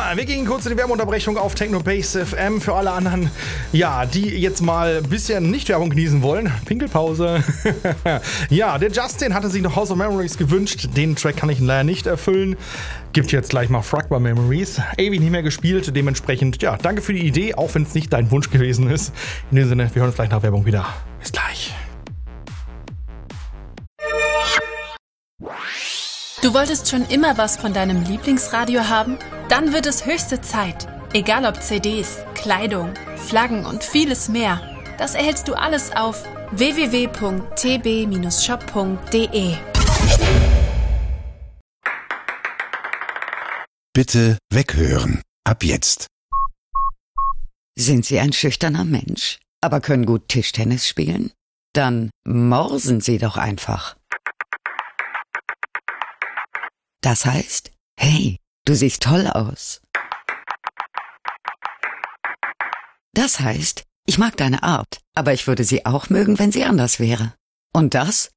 wir gehen kurz in die Werbeunterbrechung auf Technobase FM. Für alle anderen, ja, die jetzt mal ein bisschen nicht Werbung genießen wollen. Pinkelpause. Ja, der Justin hatte sich noch House of Memories gewünscht. Den Track kann ich leider nicht erfüllen. Gibt jetzt gleich mal Fragma Memories. Ewig nicht mehr gespielt. Dementsprechend, ja, danke für die Idee, auch wenn es nicht dein Wunsch gewesen ist. In dem Sinne, wir hören uns gleich nach Werbung wieder. Bis gleich. Du wolltest schon immer was von deinem Lieblingsradio haben? Dann wird es höchste Zeit. Egal ob CDs, Kleidung, Flaggen und vieles mehr. Das erhältst du alles auf www.tb-shop.de. Bitte weghören. Ab jetzt. Sind Sie ein schüchterner Mensch, aber können gut Tischtennis spielen? Dann morsen Sie doch einfach. Das heißt, hey, du siehst toll aus. Das heißt, ich mag deine Art, aber ich würde sie auch mögen, wenn sie anders wäre. Und das?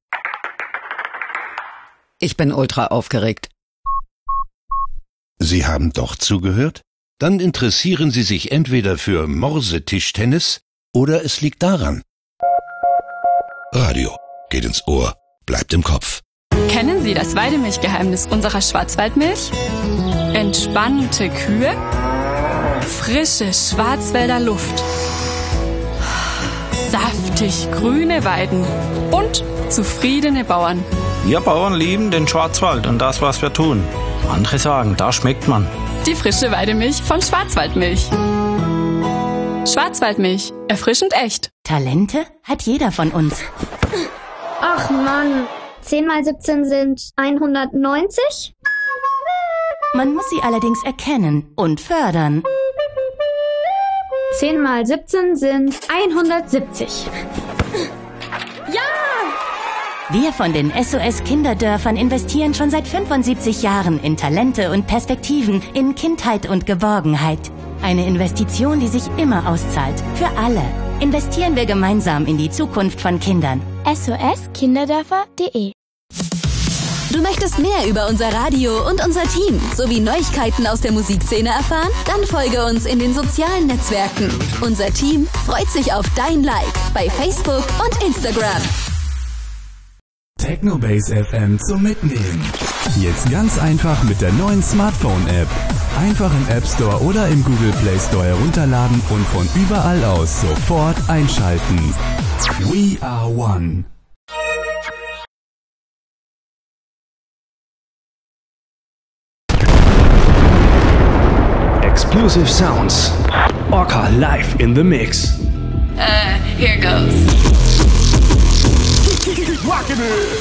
Ich bin ultra aufgeregt. Sie haben doch zugehört? Dann interessieren Sie sich entweder für Morsetischtennis oder es liegt daran. Radio geht ins Ohr, bleibt im Kopf. Kennen Sie das Weidemilchgeheimnis unserer Schwarzwaldmilch? Entspannte Kühe, frische Schwarzwälder Luft, saftig grüne Weiden und zufriedene Bauern. Wir Bauern lieben den Schwarzwald und das, was wir tun. Andere sagen, da schmeckt man. Die frische Weidemilch von Schwarzwaldmilch. Schwarzwaldmilch, erfrischend echt. Talente hat jeder von uns. Ach Mann, 10 mal 17 sind 190? Man muss sie allerdings erkennen und fördern. 10 mal 17 sind 170. Ja! Wir von den SOS Kinderdörfern investieren schon seit 75 Jahren in Talente und Perspektiven, in Kindheit und Geborgenheit. Eine Investition, die sich immer auszahlt. Für alle. Investieren wir gemeinsam in die Zukunft von Kindern. SOSkinderdörfer.de. Du möchtest mehr über unser Radio und unser Team sowie Neuigkeiten aus der Musikszene erfahren? Dann folge uns in den sozialen Netzwerken. Unser Team freut sich auf dein Like bei Facebook und Instagram. Technobase FM zum Mitnehmen. Jetzt ganz einfach mit der neuen Smartphone-App. Einfach im App Store oder im Google Play Store herunterladen und von überall aus sofort einschalten. We are one. Exclusive sounds. Orca live in the mix. Here goes. Rockin' it.